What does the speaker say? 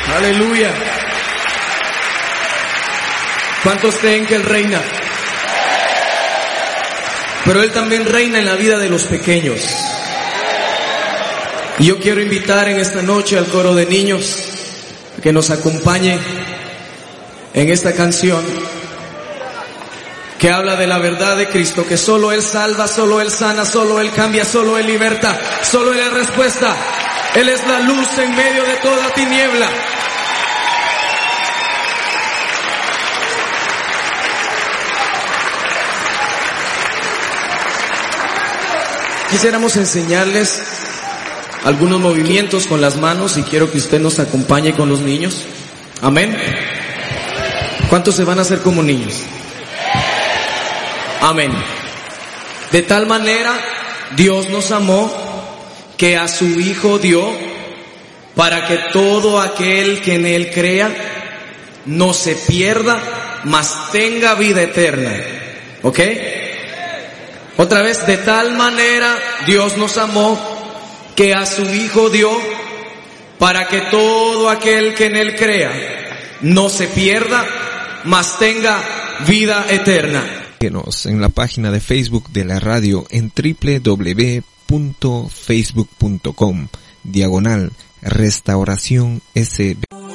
Aleluya. ¿Cuántos creen que Él reina? Pero Él también reina en la vida de los pequeños. Y yo quiero invitar en esta noche al coro de niños a que nos acompañe en esta canción que habla de la verdad de Cristo, que solo Él salva, solo Él sana, solo Él cambia, solo Él liberta, solo Él es respuesta. Él es la luz en medio de toda tiniebla. Quisiéramos enseñarles algunos movimientos con las manos y quiero que usted nos acompañe con los niños. Amén. ¿Cuántos se van a hacer como niños? Amén. De tal manera Dios nos amó que a su Hijo dio para que todo aquel que en Él crea no se pierda, mas tenga vida eterna. ¿Ok? Otra vez, de tal manera Dios nos amó que a su Hijo dio para que todo aquel que en Él crea no se pierda, mas tenga vida eterna. Síguenos en la página de Facebook de la radio en www.facebook.com/Restauración SB.